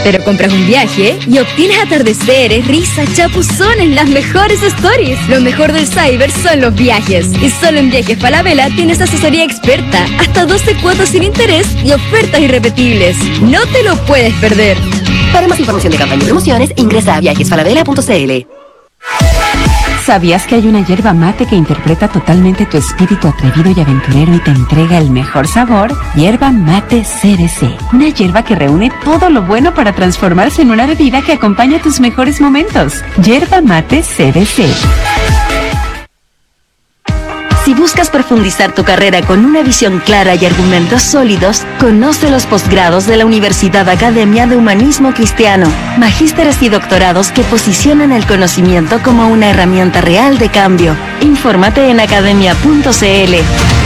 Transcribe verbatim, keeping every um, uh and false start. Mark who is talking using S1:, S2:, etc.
S1: Pero compras un viaje y obtienes atardeceres, risas, chapuzones, las mejores stories. Lo mejor del cyber son los viajes. Y solo en Viajes Falabella tienes asesoría experta, hasta doce cuotas sin interés y ofertas irrepetibles. No te lo puedes perder.
S2: Para más información de campaña y promociones, ingresa a viajes falabella punto c l.
S3: ¿Sabías que hay una yerba mate que interpreta totalmente tu espíritu atrevido y aventurero y te entrega el mejor sabor? Yerba Mate C D C. Una yerba que reúne todo lo bueno para transformarse en una bebida que acompaña tus mejores momentos. Yerba Mate C D C.
S2: Si buscas profundizar tu carrera con una visión clara y argumentos sólidos, conoce los posgrados de la Universidad Academia de Humanismo Cristiano, magísteres y doctorados que posicionan el conocimiento como una herramienta real de cambio. Infórmate en academia punto c l.